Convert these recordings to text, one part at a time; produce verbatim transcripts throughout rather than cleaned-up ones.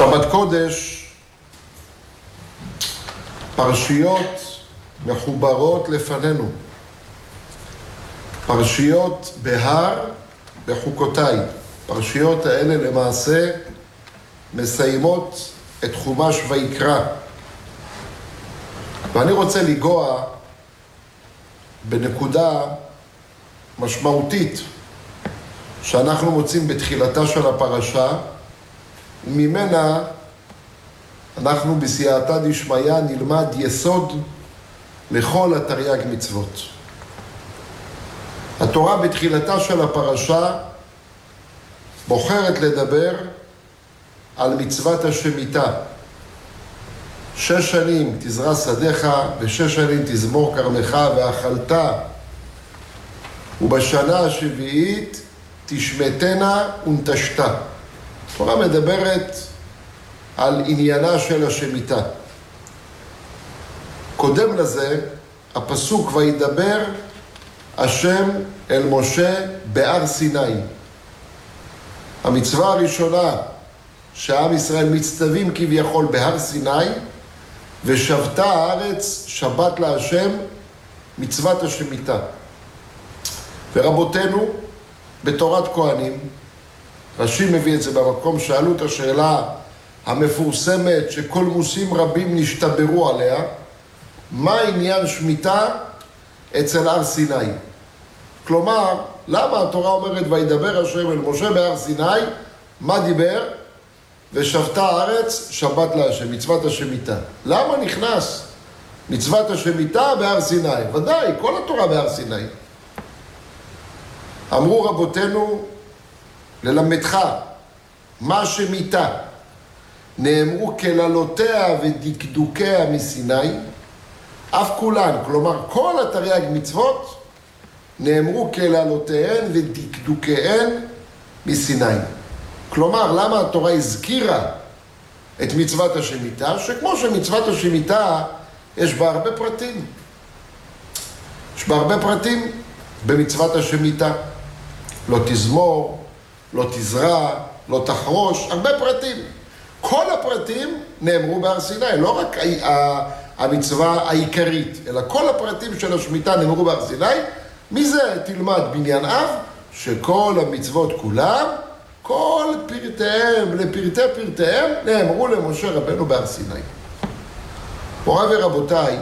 שבת קודש, פרשיות מחוברות לפנינו. פרשיות בהר בחוקותיי. פרשיות האלה למעשה מסיימות את חומש ויקרא. ואני רוצה לגוע בנקודה משמעותית שאנחנו מוצאים בתחילתה של הפרשה, וממנה אנחנו בסייעתא דשמיא נלמד יסוד לכל התרי"ג מצוות. התורה בתחילתה של הפרשה בוחרת לדבר על מצוות השמיטה. שש שנים תזרע שדיך ושש שנים תזמור כרמך ואכלת, ובשנה השביעית תשמטנה ונטשתה. התורה מדברת על עניינה של השמיטה. קודם לזה הפסוק וידבר השם אל משה בהר סיני. המצווה הראשונה שעם ישראל מצטווים כביכול בהר סיני, ושבתה הארץ שבת להשם, מצוות השמיטה. ורבותינו בתורת כהנים, רש"י מביא את זה במקום, שאלו את השאלה המפורסמת שכל מוסים רבים נשתברו עליה, מה עניין שמיטה אצל הר סיני? כלומר, למה התורה אומרת וידבר השם אל משה בהר סיני? מה דיבר? ושבתה הארץ שבת להשם, מצוות השמיטה. למה נכנס מצוות השמיטה בהר סיני? ודאי, כל התורה בהר סיני. אמרו רבותינו ללמדך מה שמיטה נאמרו כללותיה ודקדוקיה מסיני, אף כולן, כלומר כל התרי"ג מצוות נאמרו כללותיהן ודקדוקיהן מסיני. כלומר, למה התורה הזכירה את מצוות השמיטה? שכמו שמצוות השמיטה יש בה הרבה פרטים. יש בה הרבה פרטים במצוות השמיטה. לא תזמור, לא תזרע, לא תחרוש, הרבה פרטים. כל הפרטים נאמרו בהר סיני, לא רק המצווה העיקרית, אלא כל הפרטים של השמיטה נאמרו בהר סיני. מזה תלמד בניין אב, שכל המצוות כולם, כל פרטיהם, לפרטי פרטיהם, נאמרו למשה רבנו בהר סיני. מוריי ורבותיי,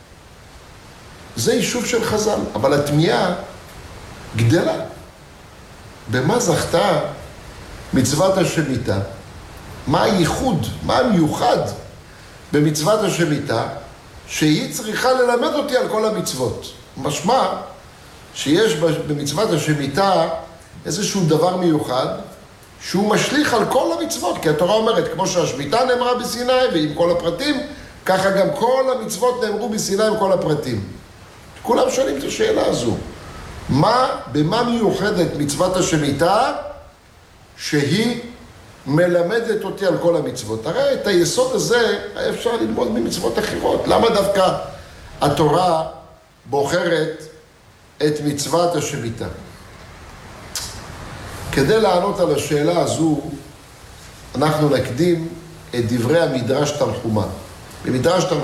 זה יישוב של חז"ל, אבל התמיהה גדלה. במה זכתה מצוות השמיטה? מה הייחוד, מה המיוחד במצוות השמיטה, שהיא צריכה ללמד אותי על כל המצוות? משמע שיש במצוות השמיטה איזשהו דבר מיוחד, שהוא משליך על כל המצוות, כי התורה אומרת, כמו שהשמיטה נאמרה בסיני ועם כל הפרטים, ככה גם כל המצוות נאמרו בסיני עם כל הפרטים. כולם שואלים את השאלה הזו. מה, במה מיוחדת מצוות השמיטה שהיא מלמדת אותי על כל המצוות? הרי את היסוד הזה אפשר ללמוד ממצוות אחרות. למה דווקא התורה בוחרת את מצוות השמיטה? כדי לענות על השאלה הזו, אנחנו נקדים את דברי המדרש תנחומא. במדרש תנחומא